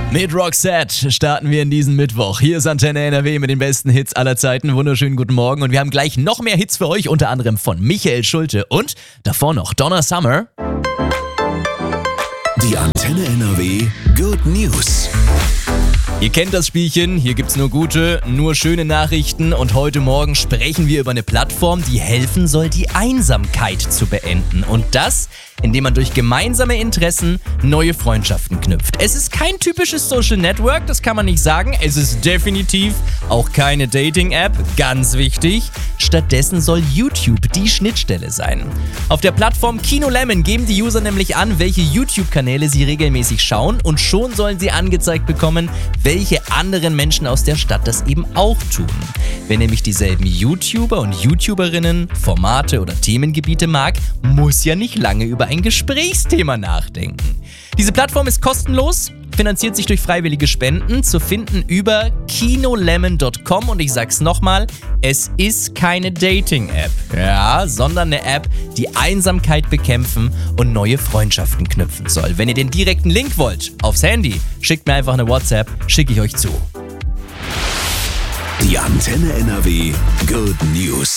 Mit Roxette starten wir in diesen Mittwoch. Hier ist Antenne NRW mit den besten Hits aller Zeiten. Wunderschönen guten Morgen und wir haben gleich noch mehr Hits für euch, unter anderem von Michael Schulte und davor noch Donna Summer. Die Antenne NRW Good News. Ihr kennt das Spielchen, hier gibt's nur gute, nur schöne Nachrichten und heute Morgen sprechen wir über eine Plattform, die helfen soll, die Einsamkeit zu beenden. Und das, indem man durch gemeinsame Interessen neue Freundschaften knüpft. Es ist kein typisches Social Network, das kann man nicht sagen. Es ist definitiv auch keine Dating-App, ganz wichtig. Stattdessen soll YouTube die Schnittstelle sein. Auf der Plattform Kino Lemon geben die User nämlich an, welche YouTube-Kanäle sie regelmäßig schauen und schon sollen sie angezeigt bekommen, welche anderen Menschen aus der Stadt das eben auch tun. Wer nämlich dieselben YouTuber und YouTuberinnen, Formate oder Themengebiete mag, muss ja nicht lange über ein Gesprächsthema nachdenken. Diese Plattform ist kostenlos, finanziert sich durch freiwillige Spenden, zu finden über kinolemon.com und ich sag's nochmal, es ist keine Dating-App, sondern eine App, die Einsamkeit bekämpfen und neue Freundschaften knüpfen soll. Wenn ihr den direkten Link wollt, aufs Handy, schickt mir einfach eine WhatsApp, schicke ich euch zu. Die Antenne NRW Good News.